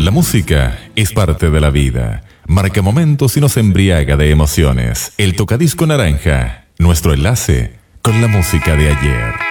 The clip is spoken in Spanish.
La música es parte de la vida. Marca momentos y nos embriaga de emociones. El tocadisco naranja, nuestro enlace con la música de ayer.